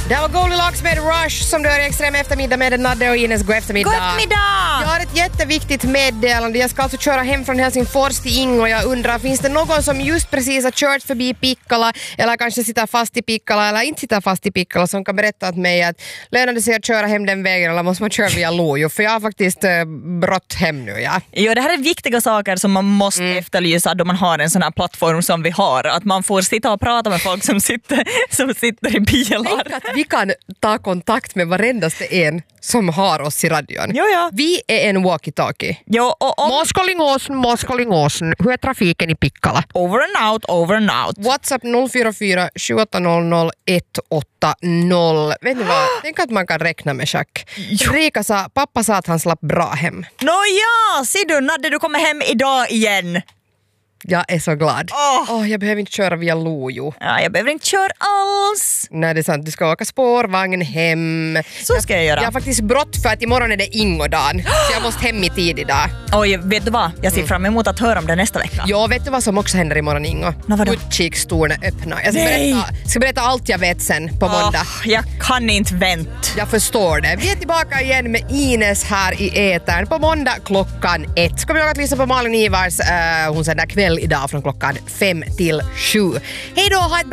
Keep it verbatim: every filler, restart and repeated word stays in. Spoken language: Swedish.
Det var Goldilocks med Rush som du hör i Extrem eftermiddag med Nadde och Ines. God eftermiddag. God eftermiddag! Jag har ett jätteviktigt meddelande. Jag ska alltså köra hem från Helsingfors till Ingo och jag undrar, finns det någon som just precis har kört förbi Pikkala eller kanske sitter fast i Pikkala eller inte sitter fast i Pikkala som kan berätta åt mig att lönar det sig att köra hem den vägen eller måste man köra via Lojo? För jag har faktiskt äh, brått hem nu, ja. Jo, det här är viktiga saker som man måste Mm. efterlysa då man har en sån här plattform som vi har. Att man får sitta och prata med folk som sitter, som sitter i bilar. Tänk att vi kan ta kontakt med varendaste en som har oss i radion. Jo, ja. Vi är en walkie-talkie. Jo, och om... Moskolingåsen, Moskolingåsen. Hur är trafiken i Pikkala? Over and out, over and out. WhatsApp noll fyra fyra sju åtta noll noll ett åtta noll. Vet ni vad? Tänk att man kan räkna med Jack. Rika sa, pappa sa att han slapp bra hem. Nåja, ser du Nadde, du kommer hem idag igen. Jag är så glad. Åh. Oh, jag behöver inte köra via Lojo. Ja, jag behöver inte köra alls. Nej, det är sant. Du ska åka spårvagn hem. Så ska jag göra. Jag har faktiskt brått för att imorgon är det Ingodagen. Så jag måste hem i tid idag. Oj, vet du vad? Jag ser fram emot att höra om det nästa vecka. Ja, vet du vad som också händer imorgon, Ingo? Nå, vadå? Utkikstornet öppnar. Jag ska Nej. berätta, ska berätta allt jag vet sen på måndag. Åh, jag kan inte vänta. Jag förstår det. Vi är tillbaka igen med Ines här i etern på måndag klockan ett. Ska vi ihåg att lyssna på Malin Ivars, uh, hon sänder kväll idag från klockan fem till sju. Hej då, ha ett bra